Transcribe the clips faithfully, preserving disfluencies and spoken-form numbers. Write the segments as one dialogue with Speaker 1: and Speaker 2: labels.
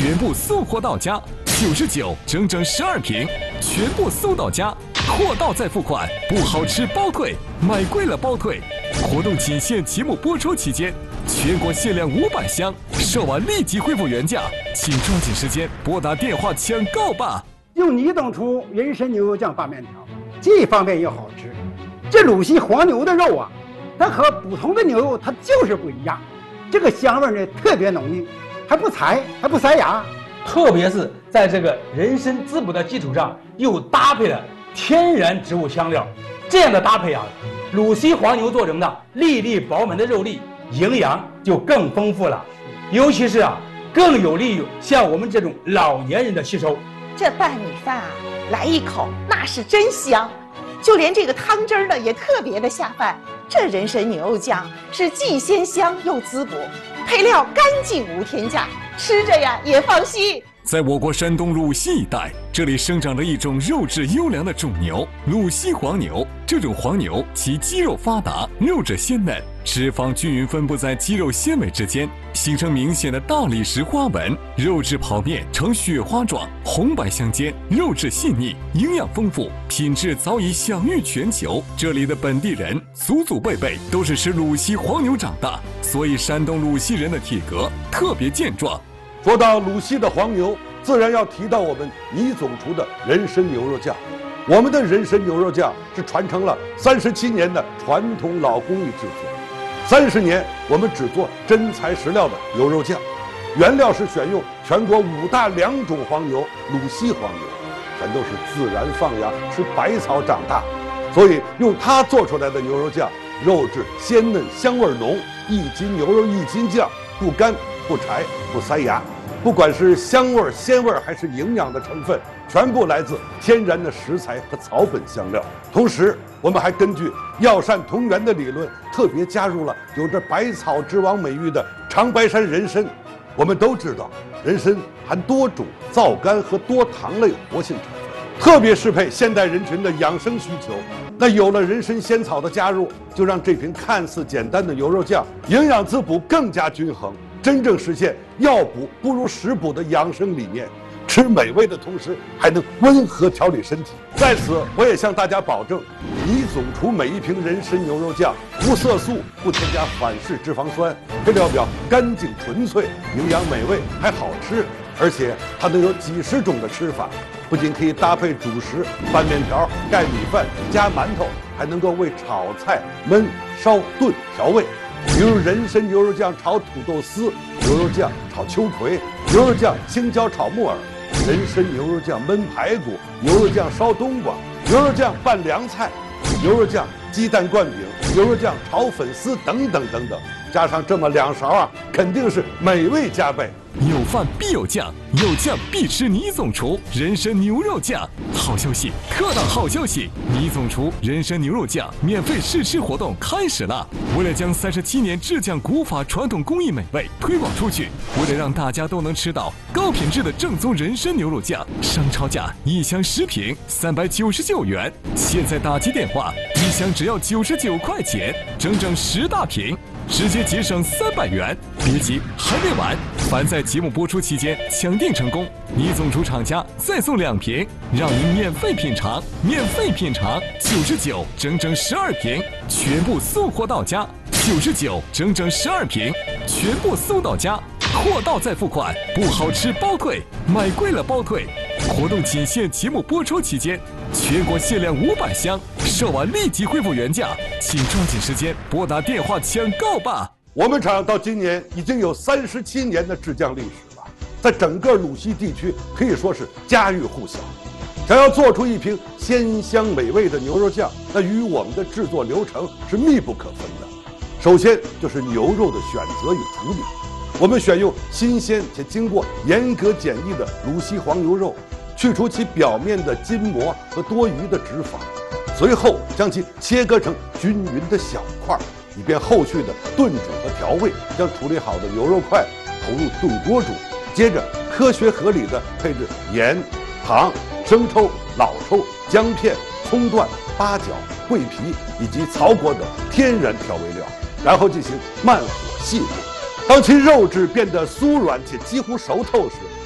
Speaker 1: 全部送货到家，九十九，整整十二瓶，全部送到家，货到再付款，不好吃包退，买贵了包退。活动仅限节目播出期间，全国限量五百箱，售完立即恢复原价，请抓紧时间拨打电话抢购吧。
Speaker 2: 用你等出人参牛肉酱拌面条，既方便又好吃。这鲁西黄牛的肉啊，它和普通的牛肉它就是不一样，这个香味呢特别浓郁，还不柴，还不塞牙。
Speaker 3: 特别是在这个人参滋补的基础上，又搭配了天然植物香料，这样的搭配啊，鲁西黄牛做成的粒粒饱满的肉粒，营养就更丰富了，尤其是啊，更有利于像我们这种老年人的吸收。
Speaker 4: 这拌米饭啊，来一口那是真香，就连这个汤汁儿呢也特别的下饭。这人参牛肉酱是既鲜香又滋补，配料干净无添加，吃着呀也放心。
Speaker 1: 在我国山东鲁西一带，这里生长着一种肉质优良的种牛——鲁西黄牛。这种黄牛其肌肉发达，肉质鲜嫩，脂肪均匀分布在肌肉纤维之间，形成明显的大理石花纹，肉质跑面呈雪花状，红白相间，肉质细腻，营养丰富，品质早已享誉全球。这里的本地人祖祖辈辈都是吃鲁西黄牛长大，所以山东鲁西人的体格特别健壮。
Speaker 5: 说到鲁西的黄牛，自然要提到我们倪总厨的人参牛肉酱。我们的人参牛肉酱是传承了三十七年的传统老工艺制作。三十年，我们只做真材实料的牛肉酱，原料是选用全国五大良种黄牛鲁西黄牛，全都是自然放养吃百草长大，所以用它做出来的牛肉酱，肉质鲜嫩，香味浓，一斤牛肉一斤酱，不干不柴不塞牙。不管是香味、鲜味还是营养的成分，全部来自天然的食材和草本香料。同时，我们还根据药膳同源的理论，特别加入了有着百草之王美誉的长白山人参。我们都知道，人参含多种皂苷和多糖类活性成分，特别适配现代人群的养生需求。那有了人参仙草的加入，就让这瓶看似简单的牛肉酱营养滋补更加均衡，真正实现药补不如食补的养生理念，吃美味的同时还能温和调理身体。在此，我也向大家保证，倪总厨每一瓶人参牛肉酱无色素，不添加反式脂肪酸，配料表干净纯粹，营养美味还好吃，而且它能有几十种的吃法，不仅可以搭配主食、拌面条、盖米饭、夹馒头，还能够为炒菜、焖、烧、炖调味。比如人参牛肉酱炒土豆丝，牛肉酱炒秋葵，牛肉酱青椒炒木耳，人参牛肉酱焖排骨，牛肉酱烧冬瓜，牛肉酱拌凉菜，牛肉酱鸡蛋灌饼，牛肉酱炒粉丝等等等等，加上这么两勺啊，肯定是美味加倍。
Speaker 1: 有饭必有酱，有酱必吃倪总厨人参牛肉酱。好消息，特大好消息！倪总厨人参牛肉酱免费试吃活动开始了。为了将三十七年制酱古法传统工艺美味推广出去，为了让大家都能吃到高品质的正宗人参牛肉酱，商超价一箱十瓶三百九十九元，现在打击电话，一箱只要九十九块钱，整整十大瓶。直接节省三百元，别急，还没完！凡在节目播出期间抢订成功，倪总厨厂家再送两瓶，让您免费品尝，免费品尝，九十九，整整十二瓶，全部送货到家，九十九，整整十二瓶，全部送到家，货到再付款，不好吃包退，买贵了包退。活动仅限节目播出期间，全国限量五百箱，售完立即恢复原价，请抓紧时间拨打电话抢购吧。
Speaker 5: 我们厂到今年已经有三十七年的制酱历史了，在整个鲁西地区可以说是家喻户晓。想要做出一瓶鲜香美味的牛肉酱，那与我们的制作流程是密不可分的。首先就是牛肉的选择与处理，我们选用新鲜且经过严格检疫的鲁西黄牛肉，去除其表面的筋膜和多余的脂肪，随后将其切割成均匀的小块，以便后续的炖煮和调味。将处理好的牛肉块投入炖锅煮，接着科学合理的配置盐、糖、生抽、老抽、姜片、葱段、八角、桂皮以及草果等天然调味料，然后进行慢火细炖。当其肉质变得酥软且几乎熟透时，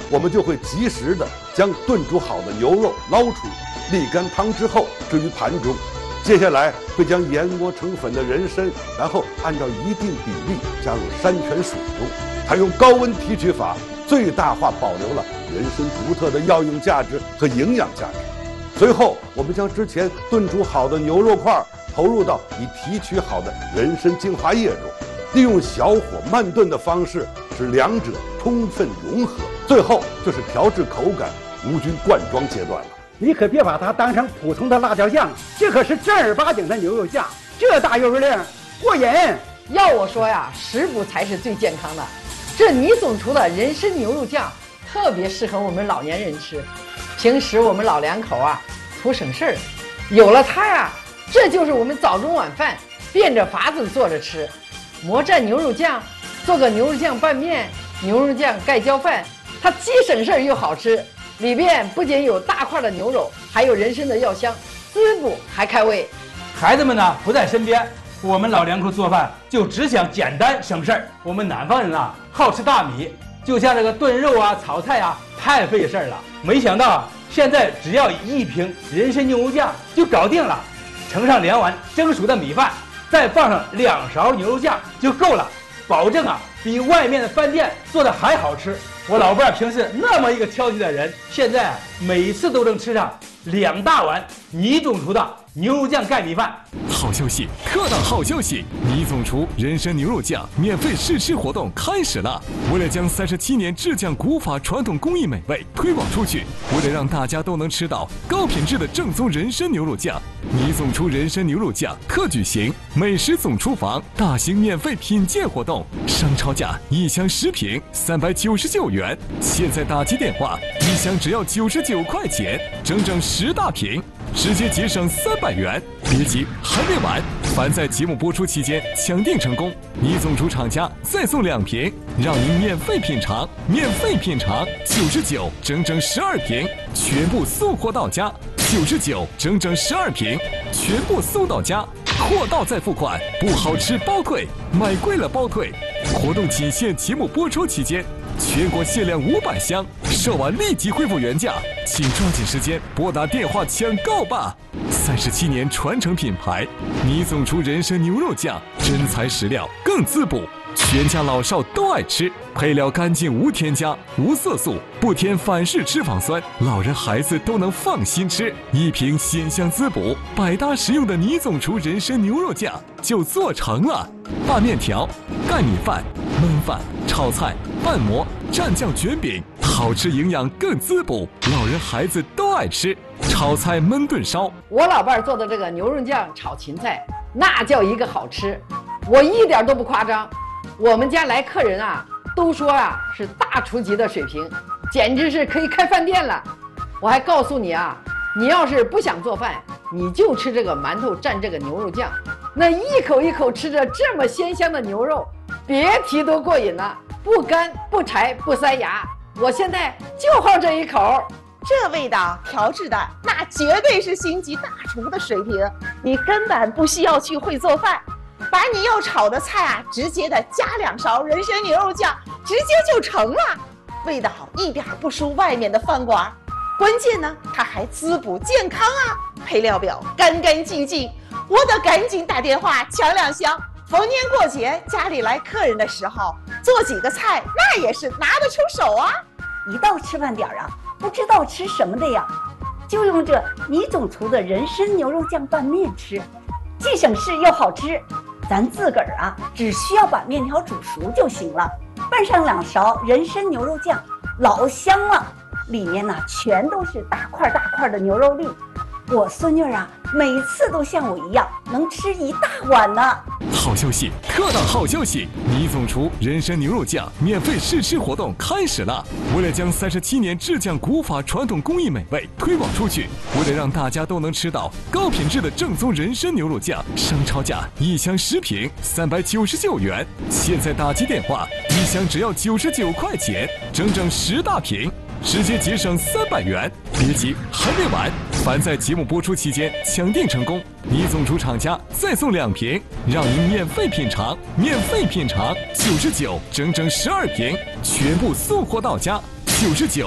Speaker 5: 我们就会及时的将炖煮好的牛肉捞出，沥干汤之后置于盘中。接下来会将研磨成粉的人参，然后按照一定比例加入山泉水中，采用高温提取法，最大化保留了人参独特的药用价值和营养价值。随后，我们将之前炖煮好的牛肉块投入到已提取好的人参精华液中，利用小火慢炖的方式，使两者充分融合。最后就是调制口感，无菌灌装阶段了。
Speaker 2: 你可别把它当成普通的辣椒酱，这可是正儿八经的牛肉酱，这大油量过瘾。
Speaker 6: 要我说呀，食补才是最健康的。这倪总厨的人参牛肉酱特别适合我们老年人吃，平时我们老两口啊图省事儿，有了它呀，这就是我们早中晚饭变着法子做着吃。磨蘸牛肉酱，做个牛肉酱拌面、牛肉酱盖浇饭，它既省事儿又好吃。里边不仅有大块的牛肉，还有人参的药香，滋补还开胃。
Speaker 3: 孩子们呢不在身边，我们老两口做饭就只想简单省事儿。我们南方人啊好吃大米，就像这个炖肉啊、炒菜啊太费事儿了。没想到现在只要一瓶人参牛肉酱就搞定了，盛上两碗蒸熟的米饭，再放上两勺牛肉酱就够了，保证啊比外面的饭店做的还好吃。我老伴儿平时那么一个挑剔的人，现在每次都能吃上两大碗倪总厨的牛肉酱盖米饭。
Speaker 1: 好消息，特大好消息！倪总厨人参牛肉酱免费试吃活动开始了。为了将三十七年制酱古法传统工艺美味推广出去，为了让大家都能吃到高品质的正宗人参牛肉酱，倪总厨人参牛肉酱特举行美食总厨房大型免费品鉴活动，商超价一箱十瓶三百九十九元，现在打击电话，一箱只要九十九块钱，整整十大瓶。直接节省三百元，别急，还没完！凡在节目播出期间抢订成功，倪总厨厂家再送两瓶，让您免费品尝，免费品尝，九十九，整整十二瓶，全部送货到家，九十九，整整十二瓶，全部送到家，货到再付款，不好吃包退，买贵了包退。活动仅限节目播出期间。全国限量五百箱，售完立即恢复原价，请抓紧时间拨打电话抢购吧！三十七年传承品牌，倪总厨人参牛肉酱，真材实料，更滋补，全家老少都爱吃，配料干净无添加，无色素，不添反式脂肪酸，老人孩子都能放心吃。一瓶鲜香滋补、百搭实用的倪总厨人参牛肉酱就做成了。拌面条、盖米饭、焖饭、炒菜、拌馍、蘸酱卷饼，好吃营养更滋补，老人孩子都爱吃。炒菜焖炖烧，
Speaker 6: 我老伴儿做的这个牛肉酱炒芹菜，那叫一个好吃，我一点都不夸张。我们家来客人啊，都说啊是大厨级的水平，简直是可以开饭店了。我还告诉你啊，你要是不想做饭，你就吃这个馒头蘸这个牛肉酱，那一口一口吃着这么鲜香的牛肉，别提多过瘾了，不干不柴不塞牙。我现在就好这一口。
Speaker 4: 这味道调制的那绝对是星级大厨的水平，你根本不需要去会做饭，把你要炒的菜啊，直接的加两勺人参牛肉酱，直接就成了，味道一点不输外面的饭馆。关键呢，它还滋补健康啊，配料表干干净净，我得赶紧打电话抢两箱。逢年过节家里来客人的时候，做几个菜那也是拿得出手啊。
Speaker 7: 一到吃饭点儿啊，不知道吃什么的呀，就用这倪总厨的人参牛肉酱拌面吃，既省事又好吃。咱自个儿啊，只需要把面条煮熟就行了，拌上两勺人参牛肉酱，老香了。里面呢全都是大块大块的牛肉粒。我孙女啊，每次都像我一样能吃一大碗呢。
Speaker 1: 好消息，特大好消息！倪总厨人参牛肉酱免费试吃活动开始了。为了将三十七年制酱古法传统工艺美味推广出去，为了让大家都能吃到高品质的正宗人参牛肉酱，商超价一箱十瓶三百九十九元，现在打击电话，一箱只要九十九块钱，整整十大瓶。直接节省三百元，别急，还没完！凡在节目播出期间抢订成功，倪总厨厂家再送两瓶，让您免费品尝，免费品尝，九十九，整整十二瓶，全部送货到家， 九十九。